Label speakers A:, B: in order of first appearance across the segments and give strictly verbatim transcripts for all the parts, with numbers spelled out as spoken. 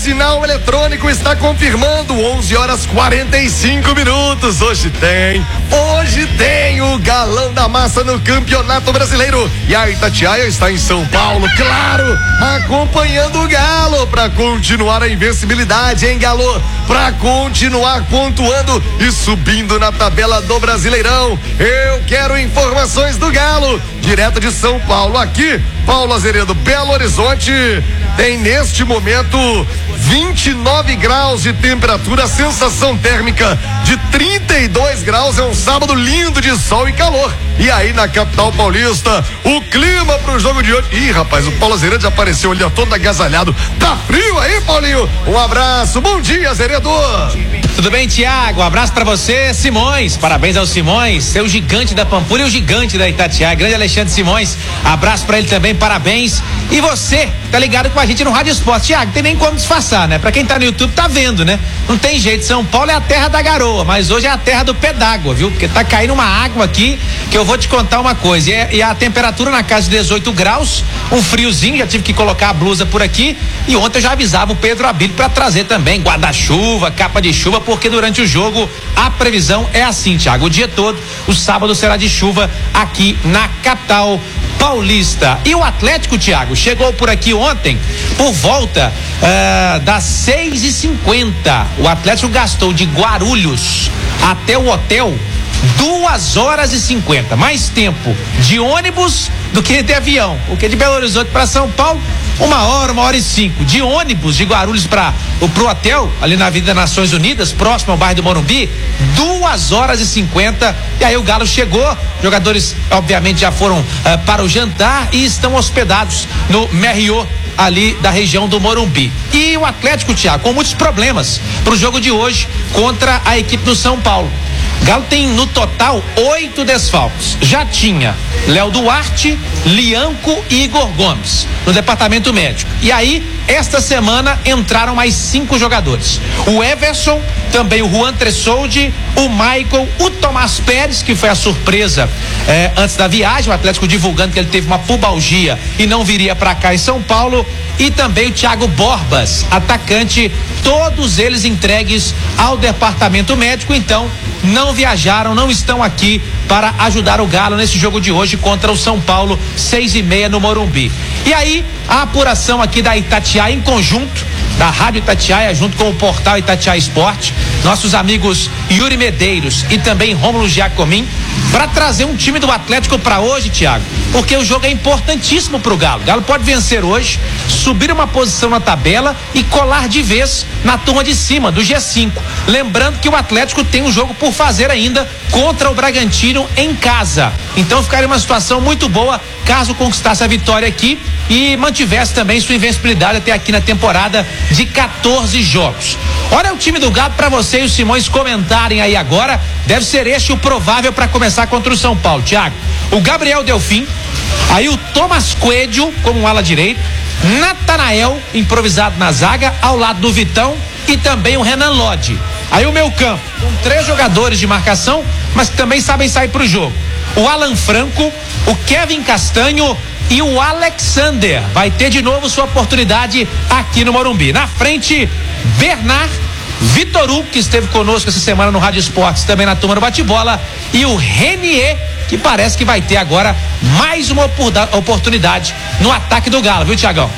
A: sinal eletrônico está confirmando onze horas quarenta e cinco minutos. Hoje tem, hoje tem o Galão da Massa no Campeonato Brasileiro. E a Itatiaia está em São Paulo, claro, acompanhando o Galo para continuar a invencibilidade, hein, Galo? Para continuar pontuando e subindo na tabela do Brasileirão. Eu quero informações do Galo, direto de São Paulo. Aqui, Paulo Azeredo, Belo Horizonte, tem neste momento vinte e nove graus de temperatura, sensação térmica de trinta e dois graus. É um sábado lindo de sol e calor. E aí na capital paulista, o clima pro jogo de hoje. Ih, rapaz, o Paulo Azeredo já apareceu ali, ó, todo agasalhado. Tá frio aí, Paulinho? Um abraço, bom dia, Azeredo.
B: Tudo bem, Tiago? Um abraço pra você, Simões. Parabéns ao Simões, seu gigante da Pampulha e o gigante da Itatiaia, grande Alexandre Simões. Abraço pra ele também, parabéns. E você, tá ligado com a gente no Rádio Esporte. Tiago, não tem nem como disfarçar, né? Pra quem tá no YouTube tá vendo, né? Não tem jeito, São Paulo é a terra da garoa, mas hoje é a terra do pé d'água, viu? Porque tá caindo uma água aqui que eu vou te contar uma coisa. E, é, e a temperatura na casa de dezoito graus, um friozinho, já tive que colocar a blusa por aqui. E ontem eu já avisava o Pedro Abílio pra trazer também guarda-chuva, capa de chuva, porque durante o jogo a previsão é assim, Tiago, o dia todo. O sábado será de chuva aqui na capital paulista. E o Atlético, Tiago, chegou por aqui ontem por volta uh, das seis e cinquenta. O Atlético gastou de Guarulhos até o hotel duas horas e cinquenta, mais tempo de ônibus do que de avião, porque de Belo Horizonte para São Paulo uma hora, uma hora e cinco. De ônibus de Guarulhos para o pro hotel ali na Avenida Nações Unidas, próximo ao bairro do Morumbi, duas horas e cinquenta. E aí o Galo chegou, jogadores obviamente já foram uh, para o jantar e estão hospedados no Merriot ali da região do Morumbi. E o Atlético, Thiago, com muitos problemas para o jogo de hoje contra a equipe do São Paulo. Galo tem no total oito desfalques. Já tinha Léo Duarte, Lianco e Igor Gomes no departamento médico. E aí, esta semana entraram mais cinco jogadores. O Everson, também o Juan Tressoldi, o Michael, o Tomás Pérez, que foi a surpresa eh, antes da viagem, o Atlético divulgando que ele teve uma pubalgia e não viria para cá em São Paulo, e também o Thiago Borbas, atacante, todos eles entregues ao departamento médico. Então não viajaram, não estão aqui para ajudar o Galo nesse jogo de hoje contra o São Paulo, seis e meia no Morumbi. E aí, a apuração aqui da Itatiaia em conjunto, da Rádio Itatiaia, junto com o portal Itatiaia Esporte, nossos amigos Yuri Medeiros e também Rômulo Giacomin, para trazer um time do Atlético para hoje, Thiago, porque o jogo é importantíssimo pro Galo. O Galo pode vencer hoje, subir uma posição na tabela e colar de vez na turma de cima, do G cinco. Lembrando que o Atlético tem um jogo por fazer ainda contra o Bragantino em casa. Então ficaria uma situação muito boa caso conquistasse a vitória aqui e mantivesse também sua invencibilidade até aqui na temporada de quatorze jogos. Olha o time do Galo para você e os Simões comentarem aí agora. Deve ser este o provável para começar contra o São Paulo, Thiago. O Gabriel Delfim, aí o Thomas Coelho como um ala direito, Natanael improvisado na zaga ao lado do Vitão e também o Renan Lodge. Aí o meio campo com três jogadores de marcação, mas que também sabem sair pro jogo. O Alan Franco, o Kevin Castanho e o Alexander vai ter de novo sua oportunidade aqui no Morumbi. Na frente, Bernard, Vitor Hugo, que esteve conosco essa semana no Rádio Esportes, também na turma do bate-bola, e o Renier, que parece que vai ter agora mais uma oportunidade no ataque do Galo, viu, Tiagão?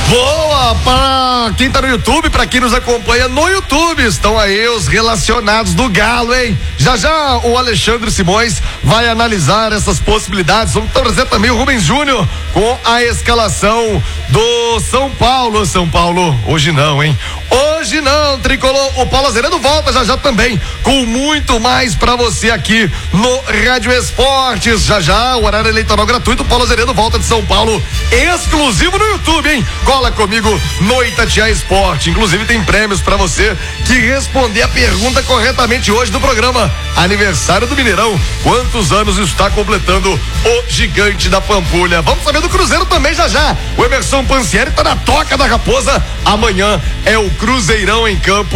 A: Boa para quem tá no YouTube, para quem nos acompanha no YouTube, estão aí os relacionados do Galo, hein? Já já o Alexandre Simões vai analisar essas possibilidades. Vamos trazer também o Rubens Júnior com a escalação do São Paulo. São Paulo, hoje não, hein? Hoje não, tricolor. O Paulo Azeredo volta já já também com muito mais pra você aqui no Rádio Esportes. Já já, o horário eleitoral gratuito. O Paulo Azeredo volta de São Paulo, exclusivo no YouTube, hein? Cola comigo no Itatiaia Esporte. Inclusive tem prêmios pra você que responder a pergunta corretamente hoje do programa. Aniversário do Mineirão. Quantos anos está completando o gigante da Pampulha? Vamos saber do Cruzeiro também já já. O Emerson Pansieri tá na toca da Raposa. Amanhã é o Cruzeirão em campo.